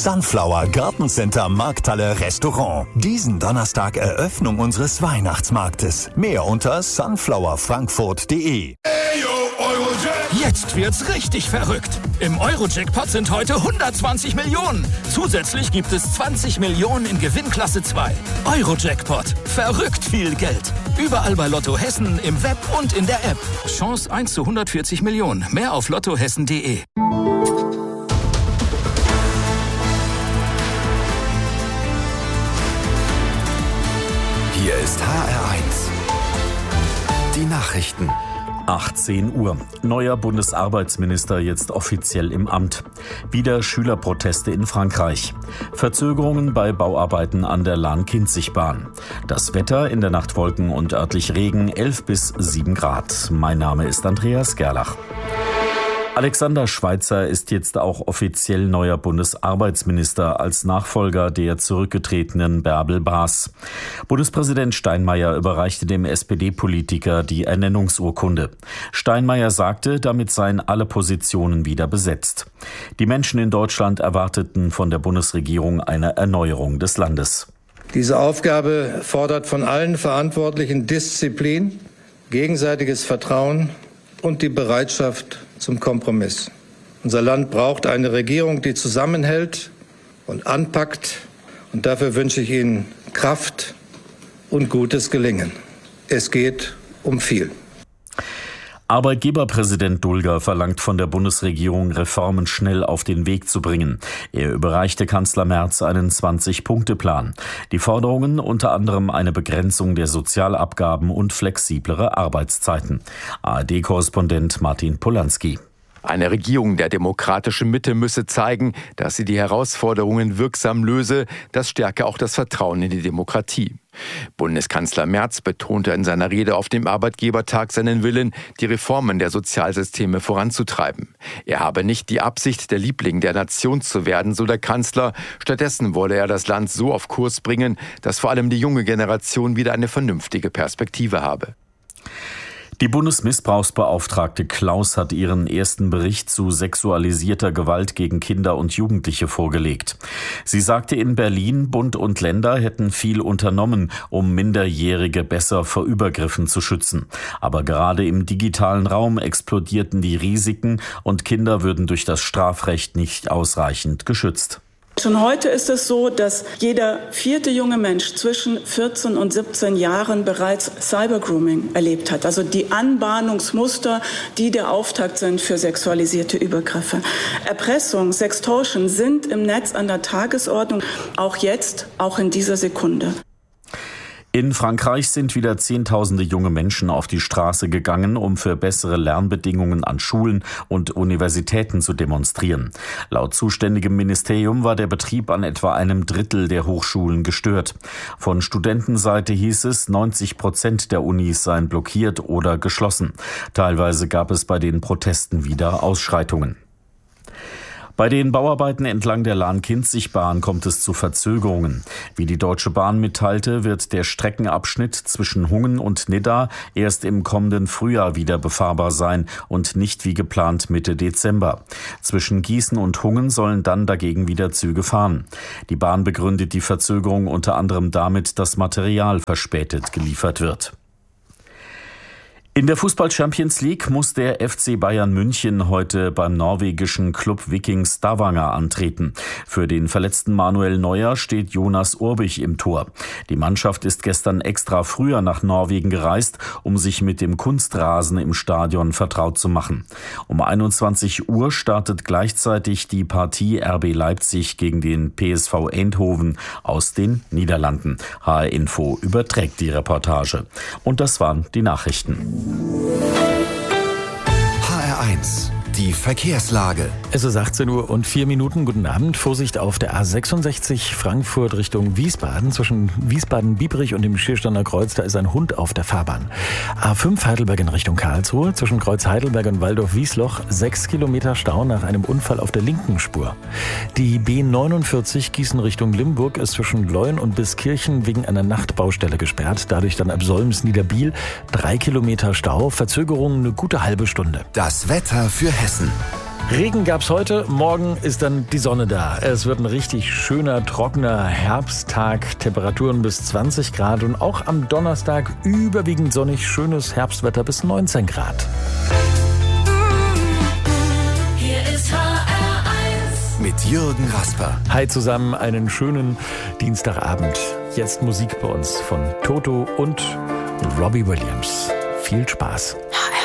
Sunflower Gartencenter Markthalle Restaurant. Diesen Donnerstag Eröffnung unseres Weihnachtsmarktes. Mehr unter sunflowerfrankfurt.de. Jetzt wird's richtig verrückt. Im Euro-Jackpot sind heute 120 Millionen. Zusätzlich gibt es 20 Millionen in Gewinnklasse 2. Euro-Jackpot. Verrückt viel Geld. Überall bei Lotto Hessen, im Web und in der App. Chance 1 zu 140 Millionen. Mehr auf lottohessen.de. Hier ist HR1. Die Nachrichten. 18 Uhr. Neuer Bundesarbeitsminister jetzt offiziell im Amt. Wieder Schülerproteste in Frankreich. Verzögerungen bei Bauarbeiten an der Lahn-Kinzig-Bahn. Das Wetter, in der Nacht Wolken und örtlich Regen, 11 bis 7 Grad. Mein Name ist Andreas Gerlach. Alexander Schweitzer ist jetzt auch offiziell neuer Bundesarbeitsminister als Nachfolger der zurückgetretenen Bärbel Baas. Bundespräsident Steinmeier überreichte dem SPD-Politiker die Ernennungsurkunde. Steinmeier sagte, damit seien alle Positionen wieder besetzt. Die Menschen in Deutschland erwarteten von der Bundesregierung eine Erneuerung des Landes. Diese Aufgabe fordert von allen Verantwortlichen Disziplin, gegenseitiges Vertrauen und die Bereitschaft zum Kompromiss. Unser Land braucht eine Regierung, die zusammenhält und anpackt. Und dafür wünsche ich Ihnen Kraft und gutes Gelingen. Es geht um viel. Arbeitgeberpräsident Dulger verlangt von der Bundesregierung, Reformen schnell auf den Weg zu bringen. Er überreichte Kanzler Merz einen 20-Punkte-Plan. Die Forderungen unter anderem eine Begrenzung der Sozialabgaben und flexiblere Arbeitszeiten. ARD-Korrespondent Martin Polanski. Eine Regierung der demokratischen Mitte müsse zeigen, dass sie die Herausforderungen wirksam löse. Das stärke auch das Vertrauen in die Demokratie. Bundeskanzler Merz betonte in seiner Rede auf dem Arbeitgebertag seinen Willen, die Reformen der Sozialsysteme voranzutreiben. Er habe nicht die Absicht, der Liebling der Nation zu werden, so der Kanzler. Stattdessen wolle er das Land so auf Kurs bringen, dass vor allem die junge Generation wieder eine vernünftige Perspektive habe. Die Bundesmissbrauchsbeauftragte Klaus hat ihren ersten Bericht zu sexualisierter Gewalt gegen Kinder und Jugendliche vorgelegt. Sie sagte in Berlin, Bund und Länder hätten viel unternommen, um Minderjährige besser vor Übergriffen zu schützen. Aber gerade im digitalen Raum explodierten die Risiken und Kinder würden durch das Strafrecht nicht ausreichend geschützt. Schon heute ist es so, dass jeder 4. junge Mensch zwischen 14 und 17 Jahren bereits Cybergrooming erlebt hat. Also die Anbahnungsmuster, die der Auftakt sind für sexualisierte Übergriffe. Erpressung, Sextortion sind im Netz an der Tagesordnung, auch jetzt, auch in dieser Sekunde. In Frankreich sind wieder Zehntausende junge Menschen auf die Straße gegangen, um für bessere Lernbedingungen an Schulen und Universitäten zu demonstrieren. Laut zuständigem Ministerium war der Betrieb an etwa einem Drittel der Hochschulen gestört. Von Studentenseite hieß es, 90% der Unis seien blockiert oder geschlossen. Teilweise gab es bei den Protesten wieder Ausschreitungen. Bei den Bauarbeiten entlang der Lahn-Kinzig-Bahn kommt es zu Verzögerungen. Wie die Deutsche Bahn mitteilte, wird der Streckenabschnitt zwischen Hungen und Nidda erst im kommenden Frühjahr wieder befahrbar sein und nicht wie geplant Mitte Dezember. Zwischen Gießen und Hungen sollen dann dagegen wieder Züge fahren. Die Bahn begründet die Verzögerung unter anderem damit, dass Material verspätet geliefert wird. In der Fußball-Champions League muss der FC Bayern München heute beim norwegischen Club Viking Stavanger antreten. Für den verletzten Manuel Neuer steht Jonas Urbich im Tor. Die Mannschaft ist gestern extra früher nach Norwegen gereist, um sich mit dem Kunstrasen im Stadion vertraut zu machen. Um 21 Uhr startet gleichzeitig die Partie RB Leipzig gegen den PSV Eindhoven aus den Niederlanden. HR Info überträgt die Reportage. Und das waren die Nachrichten. HR1, die Verkehrslage. Es ist 18:04 Uhr. Guten Abend. Vorsicht auf der A66 Frankfurt Richtung Wiesbaden. Zwischen Wiesbaden-Biebrich und dem Schiersteiner Kreuz, da ist ein Hund auf der Fahrbahn. A5 Heidelberg in Richtung Karlsruhe. Zwischen Kreuz Heidelberg und Waldorf-Wiesloch 6 Kilometer Stau nach einem Unfall auf der linken Spur. Die B49 Gießen Richtung Limburg ist zwischen Leuen und Biskirchen wegen einer Nachtbaustelle gesperrt. Dadurch dann ab Solms-Niederbiel 3 Kilometer Stau. Verzögerung eine gute halbe Stunde. Das Wetter für Hessen. Regen gab's heute, morgen ist dann die Sonne da. Es wird ein richtig schöner, trockener Herbsttag, Temperaturen bis 20 Grad und auch am Donnerstag überwiegend sonnig, schönes Herbstwetter bis 19 Grad. Hier ist HR1 mit Jürgen Rasper. Hi zusammen, einen schönen Dienstagabend. Jetzt Musik bei uns von Toto und Robbie Williams. Viel Spaß.